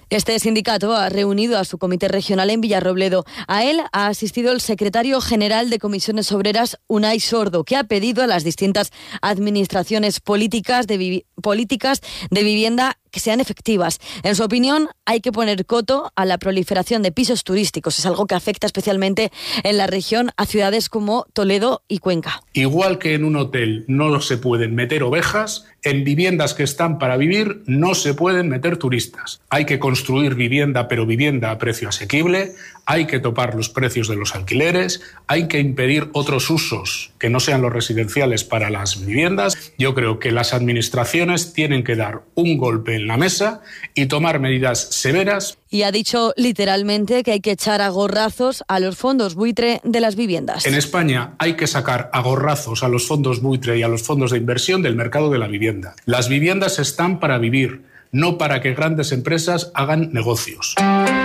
Este sindicato ha reunido a su comité regional en Villarrobledo. A él ha asistido el secretario general de Comisiones Obreras, Unai Sordo, que ha pedido a las distintas administraciones políticas de vivienda que sean efectivas. En su opinión, hay que poner coto a la proliferación de pisos turísticos. Es algo que afecta especialmente en la región a ciudades como Toledo y Cuenca. Igual que en un hotel no se pueden meter ovejas, en viviendas que están para vivir no se pueden meter turistas. Hay que construir vivienda, pero vivienda a precio asequible, hay que topar los precios de los alquileres, hay que impedir otros usos que no sean los residenciales para las viviendas. Yo creo que las administraciones tienen que dar un golpe en la mesa y tomar medidas severas. Y ha dicho literalmente que hay que echar a gorrazos a los fondos buitre de las viviendas. En España hay que sacar a gorrazos a los fondos buitre y a los fondos de inversión del mercado de la vivienda. Las viviendas están para vivir, no para que grandes empresas hagan negocios.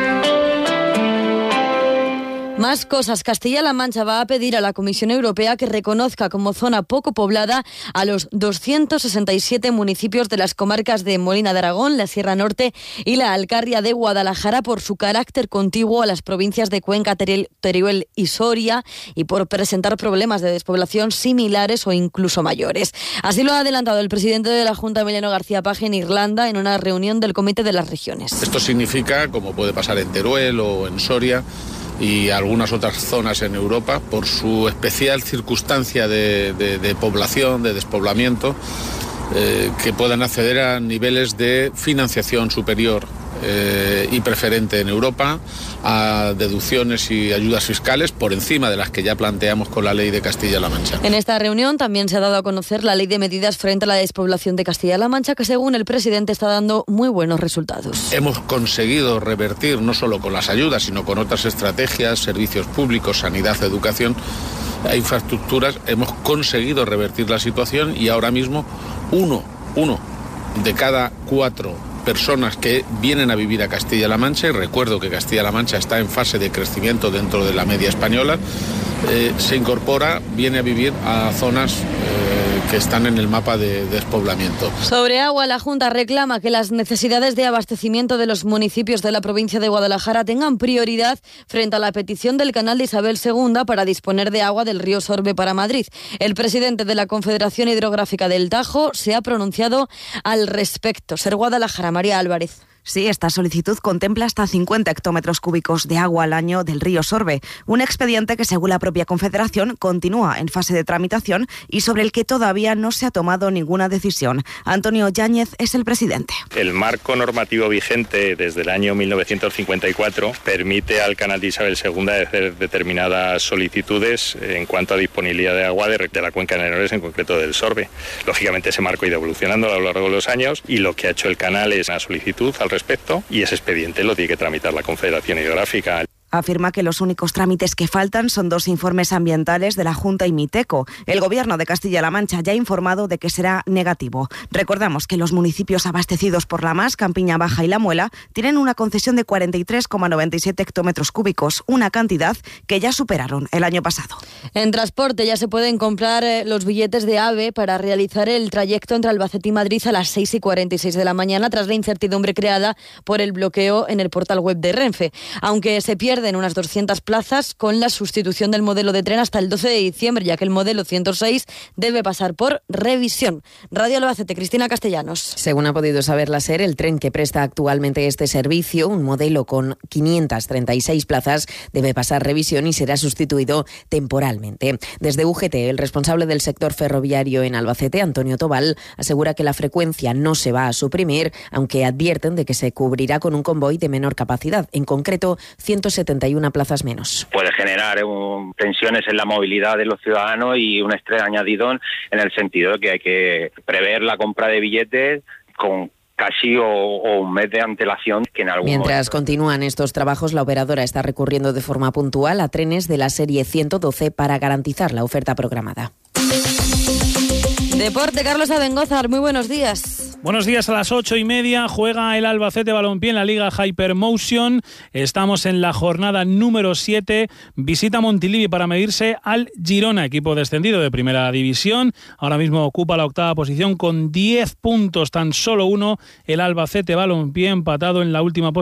Más cosas. Castilla-La Mancha va a pedir a la Comisión Europea que reconozca como zona poco poblada a los 267 municipios de las comarcas de Molina de Aragón, la Sierra Norte y la Alcarria de Guadalajara por su carácter contiguo a las provincias de Cuenca, Teruel y Soria y por presentar problemas de despoblación similares o incluso mayores. Así lo ha adelantado el presidente de la Junta, Emiliano García Paje, en Irlanda en una reunión del Comité de las Regiones. Esto significa, como puede pasar en Teruel o en Soria, y algunas otras zonas en Europa, por su especial circunstancia de población, de despoblamiento, que puedan acceder a niveles de financiación superior y preferente en Europa, a deducciones y ayudas fiscales por encima de las que ya planteamos con la ley de Castilla-La Mancha. En esta reunión también se ha dado a conocer la ley de medidas frente a la despoblación de Castilla-La Mancha, que según el presidente está dando muy buenos resultados. Hemos conseguido revertir, no solo con las ayudas, sino con otras estrategias, servicios públicos, sanidad, educación, infraestructuras, hemos conseguido revertir la situación y ahora mismo uno de cada 4 personas que vienen a vivir a Castilla-La Mancha, y recuerdo que Castilla-La Mancha está en fase de crecimiento dentro de la media española, se incorpora, viene a vivir a zonas que están en el mapa de despoblamiento. Sobre agua, la Junta reclama que las necesidades de abastecimiento de los municipios de la provincia de Guadalajara tengan prioridad frente a la petición del canal de Isabel II para disponer de agua del río Sorbe para Madrid. El presidente de la Confederación Hidrográfica del Tajo se ha pronunciado al respecto. Ser Guadalajara, María Álvarez. Sí, esta solicitud contempla hasta 50 hectómetros cúbicos de agua al año del río Sorbe, un expediente que, según la propia Confederación, continúa en fase de tramitación y sobre el que todavía no se ha tomado ninguna decisión. Antonio Yáñez es el presidente. El marco normativo vigente desde el año 1954 permite al canal de Isabel II hacer determinadas solicitudes en cuanto a disponibilidad de agua de la cuenca de Henares, en concreto del Sorbe. Lógicamente ese marco ha ido evolucionando a lo largo de los años y lo que ha hecho el canal es una solicitud al respecto y ese expediente lo tiene que tramitar la Confederación Hidrográfica. Afirma que los únicos trámites que faltan son 2 informes ambientales de la Junta y Miteco. El Gobierno de Castilla-La Mancha ya ha informado de que será negativo. Recordamos que los municipios abastecidos por la MAS, Campiña Baja y La Muela, tienen una concesión de 43,97 hectómetros cúbicos, una cantidad que ya superaron el año pasado. En transporte ya se pueden comprar los billetes de AVE para realizar el trayecto entre Albacete y Madrid a las 6:46 de la mañana, tras la incertidumbre creada por el bloqueo en el portal web de Renfe. Aunque se pierde en unas 200 plazas con la sustitución del modelo de tren hasta el 12 de diciembre, ya que el modelo 106 debe pasar por revisión. Radio Albacete, Cristina Castellanos. Según ha podido saber la SER, el tren que presta actualmente este servicio, un modelo con 536 plazas, debe pasar revisión y será sustituido temporalmente. Desde UGT, el responsable del sector ferroviario en Albacete, Antonio Tobal, asegura que la frecuencia no se va a suprimir, aunque advierten de que se cubrirá con un convoy de menor capacidad, en concreto 171 plazas menos. Puede generar tensiones en la movilidad de los ciudadanos y un estrés añadido en el sentido de que hay que prever la compra de billetes con casi o un mes de antelación. Que en algún Mientras continúan estos trabajos, la operadora está recurriendo de forma puntual a trenes de la serie 112 para garantizar la oferta programada. Deporte, Carlos Abengózar, muy buenos días. Buenos días. A las 8:30 juega el Albacete Balompié en la Liga Hypermotion. Estamos en la jornada número 7. Visita Montilivi para medirse al Girona, equipo descendido de Primera División. Ahora mismo ocupa la 8ª posición con 10 puntos, tan solo uno. El Albacete Balompié empatado en la última posición